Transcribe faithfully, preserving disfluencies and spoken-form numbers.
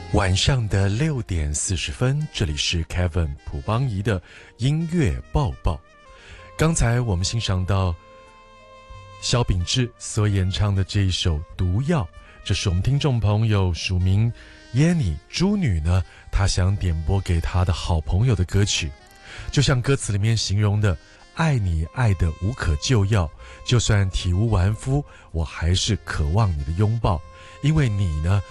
晚上的六点四十分，这里是 Kevin 朴邦仪的音乐报报。刚才我们欣赏到萧秉治所演唱的这一首《毒药》，这是我们听众朋友署名耶妮猪女呢，她想点播给她的好朋友的歌曲。就像歌词里面形容的，爱你爱得无可救药，就算体无完肤，我还是渴望你的拥抱，因为你呢